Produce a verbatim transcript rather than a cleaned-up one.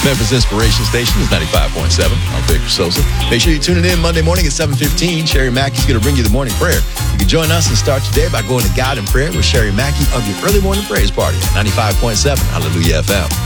Memphis Inspiration Station is ninety-five point seven. I'm Victor Sosa. Make sure you're tuning in Monday morning at seven fifteen. Sherry Mackey's going to bring you the morning prayer. You can join us and start your day by going to God in Prayer with Sherry Mackey of your early morning praise party at ninety-five point seven Hallelujah F M.